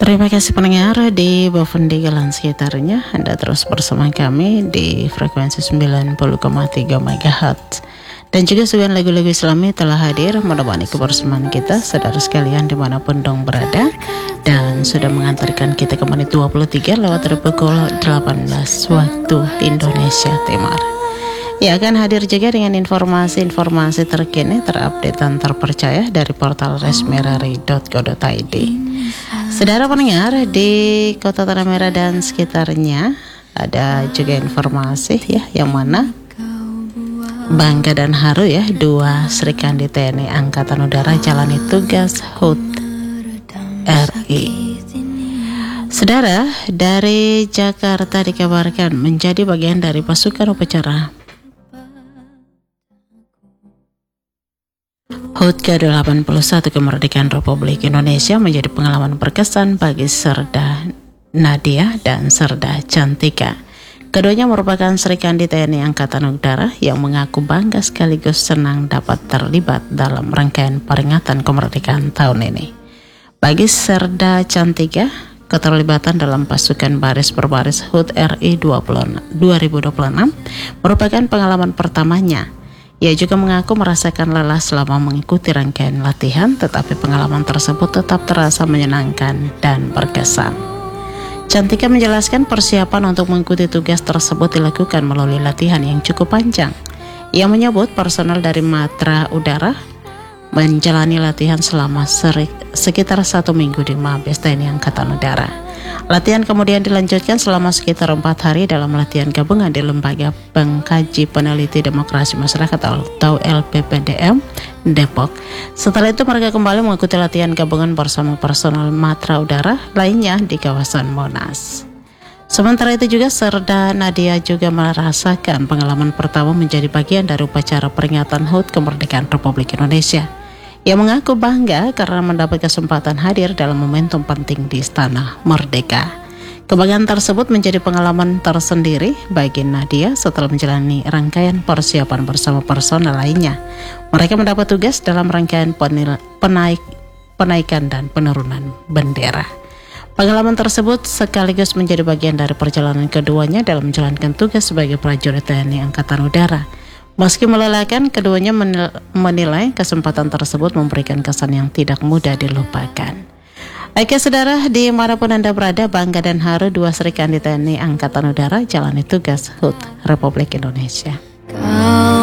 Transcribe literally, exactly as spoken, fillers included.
Terima kasih pendengar di Bovendigala sekitarnya. Anda terus bersama kami di frekuensi sembilan puluh koma tiga megahertz. Dan juga sebuah lagu-lagu Islami telah hadir menemani kebersamaan kita, saudara sekalian dimanapun dong berada. Dan sudah mengantarkan kita ke menit dua puluh tiga lewat dari pukul delapan belas waktu Indonesia Timur. Ya, akan hadir juga dengan informasi-informasi terkini, terupdate dan terpercaya dari portal resmirari dot co dot i d. Saudara pendengar, di Kota Tanah Merah dan sekitarnya ada juga informasi ya, yang mana bangga dan haru ya, dua Serikandi T N I Angkatan Udara jalani tugas H U T R I. Saudara, dari Jakarta dikabarkan menjadi bagian dari pasukan upacara H U T ke delapan puluh satu kemerdekaan Republik Indonesia menjadi pengalaman berkesan bagi Serda Nadia dan Serda Cantika. Keduanya merupakan Serikandi T N I Angkatan Udara yang mengaku bangga sekaligus senang dapat terlibat dalam rangkaian peringatan kemerdekaan tahun ini. Bagi Serda Cantika, keterlibatan dalam pasukan baris berbaris H U T R I dua ribu dua puluh enam merupakan pengalaman pertamanya. Ia juga mengaku merasakan lelah selama mengikuti rangkaian latihan, tetapi pengalaman tersebut tetap terasa menyenangkan dan berkesan. Cantika menjelaskan persiapan untuk mengikuti tugas tersebut dilakukan melalui latihan yang cukup panjang. Ia menyebut personel dari Matra Udara menjalani latihan selama seri, sekitar satu minggu di Mabes T N I Angkatan Udara. Latihan kemudian dilanjutkan selama sekitar empat hari dalam latihan gabungan di Lembaga Pengkaji Peneliti Demokrasi Masyarakat atau L P P D M Depok. Setelah itu mereka kembali mengikuti latihan gabungan bersama personel Matra Udara lainnya di kawasan Monas. Sementara itu juga Serda Nadia juga merasakan pengalaman pertama menjadi bagian dari upacara peringatan H U T Kemerdekaan Republik Indonesia. Ia mengaku bangga karena mendapat kesempatan hadir dalam momentum penting di Istana Merdeka. Kebanggaan tersebut menjadi pengalaman tersendiri bagi Nadia setelah menjalani rangkaian persiapan bersama personel lainnya. Mereka mendapat tugas dalam rangkaian penil- penaik, penaikan dan penurunan bendera. Pengalaman tersebut sekaligus menjadi bagian dari perjalanan keduanya dalam menjalankan tugas sebagai prajurit T N I Angkatan Udara. Meski melelahkan, keduanya menilai kesempatan tersebut memberikan kesan yang tidak mudah dilupakan. Oke saudara, dimanapun Anda berada, bangga dan haru dua Serikandi T N I Angkatan Udara jalani tugas H U T Republik Indonesia.